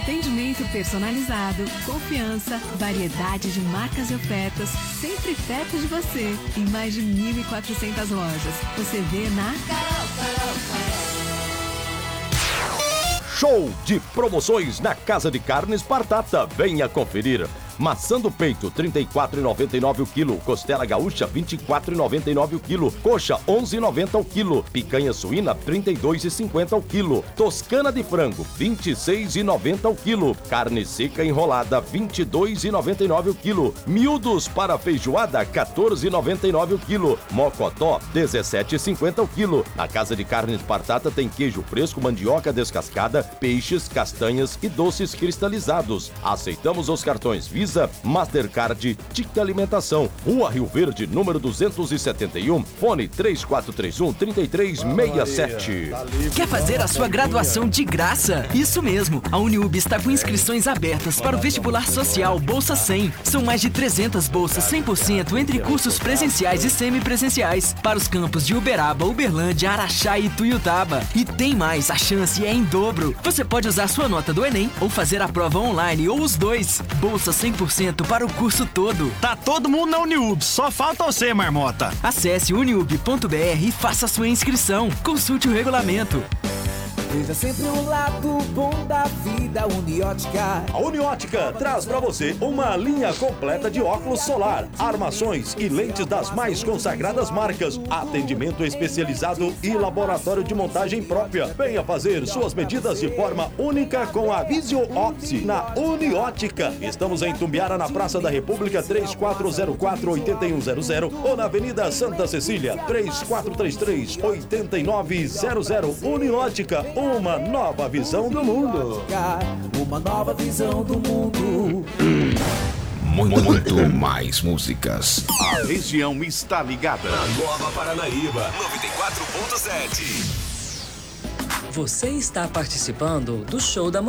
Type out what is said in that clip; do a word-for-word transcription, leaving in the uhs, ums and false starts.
Atendimento personalizado, confiança, variedade de marcas e ofertas, sempre perto de você. Em mais de mil e quatrocentas lojas. Você vê na Carol, Carol, Carol. Show de promoções na Casa de Carnes Partata. Venha conferir. Maçã do peito, trinta e quatro reais e noventa e nove centavos o quilo. Costela gaúcha, vinte e quatro reais e noventa e nove centavos o quilo. Coxa, onze reais e noventa centavos o quilo. Picanha suína, trinta e dois reais e cinquenta centavos o quilo. Toscana de frango, vinte e seis reais e noventa centavos o quilo. Carne seca enrolada, vinte e dois reais e noventa e nove centavos o quilo. Miúdos para feijoada, quatorze reais e noventa e nove centavos o quilo. Mocotó, dezessete reais e cinquenta centavos o quilo. Na Casa de Carnes Partata tem queijo fresco, mandioca descascada, peixes, castanhas e doces cristalizados. Aceitamos os cartões Visa, Mastercard, Tica Alimentação, Rua Rio Verde, número duzentos e setenta e um, fone três quatro três um, três três seis sete. Quer fazer a sua graduação de graça? Isso mesmo, a Uniub está com inscrições abertas para o vestibular social Bolsa cem. São mais de trezentas bolsas cem por cento entre cursos presenciais e semipresenciais para os campos de Uberaba, Uberlândia, Araxá e Tuiutaba. E tem mais, a chance é em dobro. Você pode usar sua nota do Enem ou fazer a prova online ou os dois. Bolsa cem por cento para o curso todo. Tá todo mundo na Uniub, só falta você, Marmota. Acesse uniub ponto b r e faça sua inscrição. Consulte o regulamento. Veja sempre o lado bom da vida, Uniótica. A Uniótica traz para você uma linha completa de óculos solar, armações e lentes das mais consagradas marcas, atendimento especializado e laboratório de montagem própria. Venha fazer suas medidas de forma única com a Visio Opti na Uniótica. Estamos em Tumbiara, na Praça da República, três quatro zero quatro, oito um zero zero ou na Avenida Santa Cecília, três quatro três três, oito nove zero zero. Uniótica, uma nova visão do mundo. Uma nova visão do mundo. Muito, muito mais músicas. A região está ligada. Na Nova Paranaíba, noventa e quatro ponto sete. Você está participando do Show da Manhã.